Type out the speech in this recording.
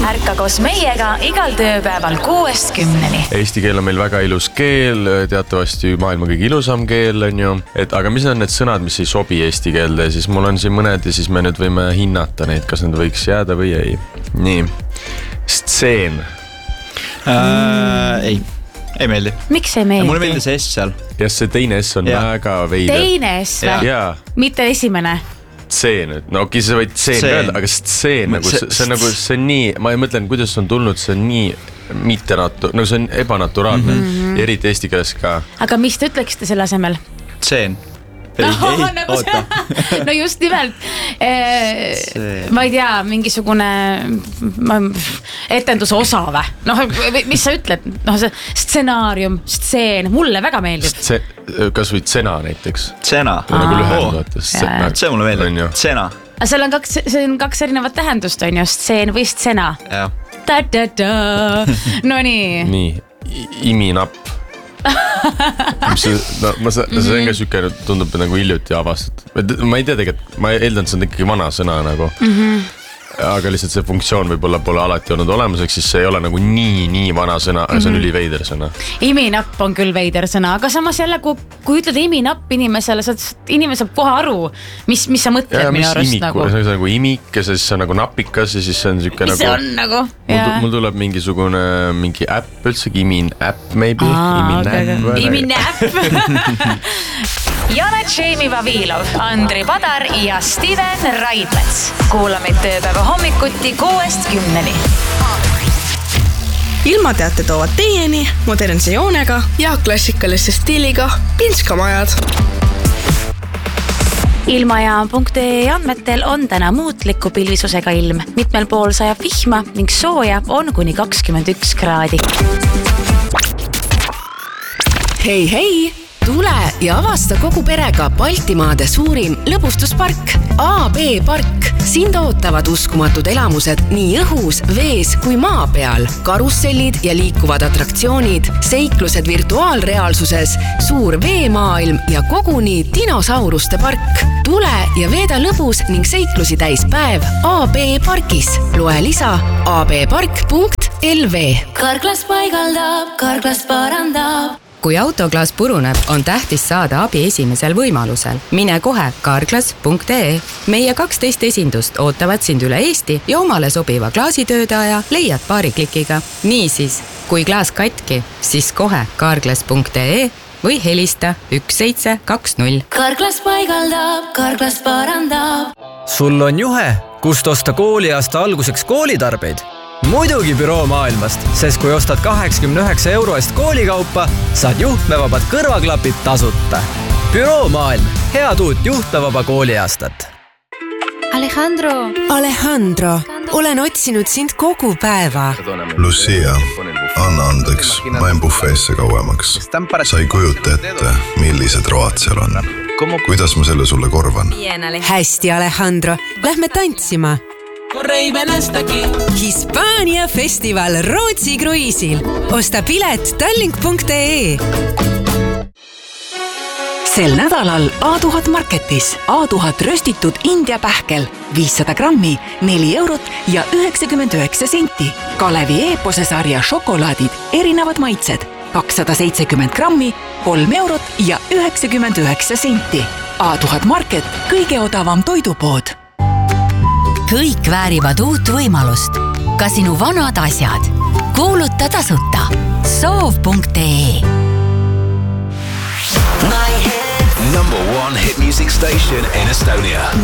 Ärka koos meiega igal tööpäeval 6-10. Eesti keel on meil väga ilus keel, teatavasti maailma kõige ilusam keel on ju. Aga mis on need sõnad, mis ei sobi eesti keelde, siis mul on siin mõned ja siis me nüüd võime hinnata neid, kas need võiks jääda või ei. Nii, stseen. Ei meeldi. Miks ei meeldi? Mulle meeldis S seal. Ja see teine S on väga veider. Teine S või? Mitte esimene. Stseen, no okei, sa võid stseen öelda, aga stseen, see on nii, ma mõtlen, kuidas on tulnud, see on nii no see on ebanaturaalne, eriti eesti keeles ka. Aga mis te ütleksite selle asemel? Stseen. No just nimelt ma ei tea, mingisugune etenduse osa või? No mis sa ütled? No see stsenaarium, stseen, mulle väga meeldib. Kas või tsena näiteks? Tsena. See mulle meeldib, tsena. See on kaks erinevat tähendust on ju, stseen või stsena. No nii. Nii, iminapp. See on ka süke, tundub nagu hiljuti avastatud. Ma ei tea tegelikult, ma eeldan, see on ikkagi vana sõna nagu. Aga lihtsalt see funktsioon võib-olla pole alati olnud olemuseks, siis see ei ole nagu nii vana sõna, aga see on üliveider sõna. Iminapp on küll veider sõna, aga samas jälle, kui ütled iminapp inimesele, inimene saab kohe aru, mis sa mõtled minu arust nagu. See on nagu imik ja siis see on nagu napikas ja siis see on süke nagu. See on nagu. Mul tuleb mingi äpp üldsegi, imin-äpp maybe. Imin-äpp. Janet Jamie Vavilov, Andri Padar ja Steven Raidmets. Kuulamid tööpäeva hommikuti 6-10. Ilmateate toovad teieni modernse joonega ja klassikaliste stiiliga Pinskamajad. Ilmajaam.ee andmetel on täna muutliku pilvisusega ilm. Mitmel pool sajab vihma ning sooja on kuni 21 kraadi. Hei! Tule ja avasta kogu perega Baltimaade suurim lõbustuspark AB Park. Sind ootavad uskumatud elamused nii õhus, vees kui maa peal. Karussellid ja liikuvad atraktsioonid, seiklused virtuaalreaalsuses, suur veemaailm ja koguni dinosauruste park. Tule ja veeda lõbus ning seiklusi täis päev AB Parkis. Loe lisa abpark.lv. Karklas paigaldab, karklas parandab. Kui autoklaas puruneb, on tähtis saada abi esimesel võimalusel. Mine kohe karklas.ee. Meie 12 esindust ootavad sind üle Eesti ja omale sobiva klaasitöödaja leiad paari klikiga. Niisiis, kui klaas katki, siis kohe karklas.ee või helista 1720. Karklas paigaldab, karklas parandab. Sul on juhe, kust osta kooliaasta alguseks koolitarbeid? Muidugi Büroo maailmast, sest kui ostad 89 € eest koolikaupa, saad juhtmevabad kõrvaklapid tasuta. Büroo maailm, head uut juhtmevaba kooliaastat. Alejandro, olen otsinud sind kogu päeva. Lucia, anna andeks, ma en bufeesse kauemaks. Sa ei kujuta ette, millised road seal on. Kuidas ma selle sulle korvan? Hästi, Alejandro, lähme tantsima. Hispaania festival Rootsi kruiisil. Osta pilet tallink.ee. Sel nädalal A1000 Marketis A1000 röstitud India pähkel 500 grammi 4 € ja 99 senti. Kalevi Eepose sarja šokolaadid erinevad maitsed 270 grammi 3 € ja 99 senti. A1000 Market, kõige odavam toidupood. Kõik väärivad uut võimalust. Ka sinu vanad asjad. Kuuluta tasuta. Soov.ee. #1 hit music station in Estonia.